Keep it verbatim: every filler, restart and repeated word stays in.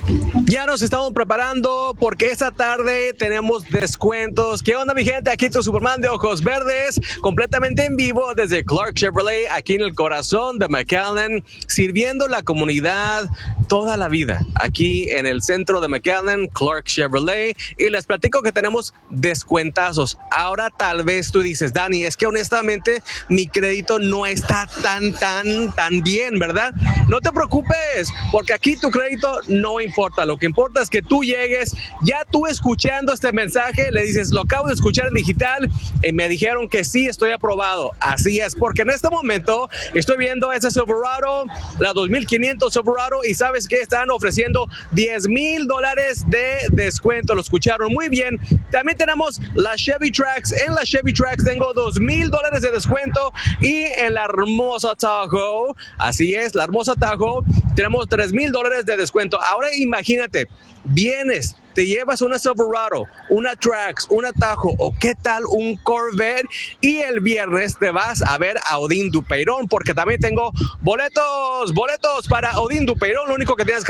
Ya nos estamos preparando porque esta tarde tenemos descuentos. ¿Qué onda, mi gente? Aquí tu Superman de ojos verdes, completamente en vivo desde Clark Chevrolet, aquí en el corazón de McAllen, sirviendo la comunidad toda la vida. Aquí en el centro de McAllen, Clark Chevrolet, y les platico que tenemos descuentazos. Ahora tal vez tú dices, Dani, es que honestamente mi crédito no está tan, tan, tan bien, ¿verdad? No te preocupes, porque aquí tu crédito no importa. Lo que importa es que tú llegues, ya tú escuchando este mensaje, le dices, lo acabo de escuchar en digital y me dijeron que sí, estoy aprobado. Así es, porque en este momento estoy viendo ese Silverado, la dos mil quinientos Silverado, y sabes que están ofreciendo diez mil dólares de descuento. Lo escucharon muy bien. También tenemos la Chevy Trax. En la Chevy Trax tengo dos mil dólares de descuento, y en la hermosa Tahoe, así es, la hermosa Tahoe, tenemos tres mil dólares de descuento. Ahora imagínate, vienes, te llevas una Silverado, una Trax, una Tahoe, o qué tal un Corvette, y el viernes te vas a ver a Odín Dupeirón, porque también tengo boletos, boletos para Odín Dupeirón. Lo único que tienes que